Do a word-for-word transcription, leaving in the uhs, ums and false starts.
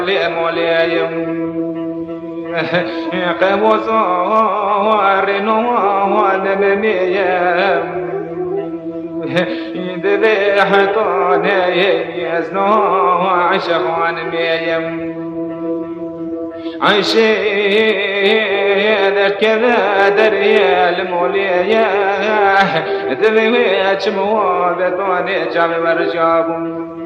مولاي قبوزار نوان بميم ذبحتون يزنو عشقان ميم عشي كذا دريا المولية ذبحت موابطون جامع ورجابهم